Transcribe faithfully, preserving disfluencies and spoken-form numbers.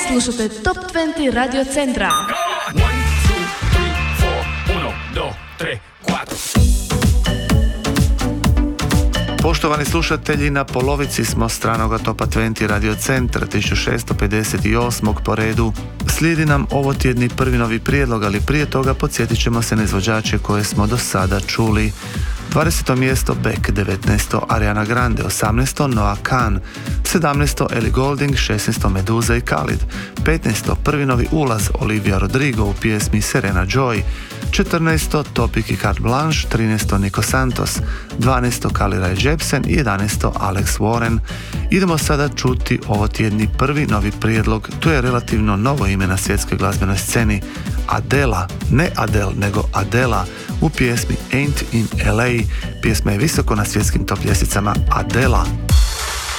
Slušate Top dvadeset Radio Centra. Poštovani slušatelji, na polovici smo stranoga Topa dvadeset Radio Centra tisuću šesto pedeset osam. po redu. Slijedi nam ovo tjedni prvi novi prijedlog, ali prije toga podsjetit ćemo se na izvođače koje smo do sada čuli. dvadeseto mjesto Beck, devetnaesto Ariana Grande, osamnaesto Noah Kahan, sedamnaesto Ellie Goulding, šesnaesto Meduza i Khalid, petnaesto prvi novi ulaz Olivia Rodrigo u pjesmi Serena Joy, četrnaesto Topic i Carte Blanche, trinaesto Nico Santos, dvanaesto Carly Rae Jepsen i jedanaesto Alex Warren. Idemo sada čuti ovo tjedni prvi novi prijedlog. Tu je relativno novo ime na svjetskoj glazbenoj sceni, Adela, ne Adele, nego Adela u pjesmi Ain't in L A. Pjesma je visoko na svjetskim top ljestvicama. Adela.